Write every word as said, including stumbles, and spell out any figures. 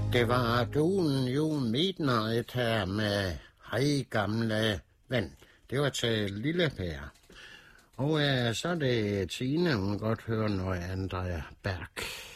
Det var duen jo midnight her med hej gamle ven. Det var til Lille Per. Og øh, så er det Tine, hun godt høre noget Andrea Berg.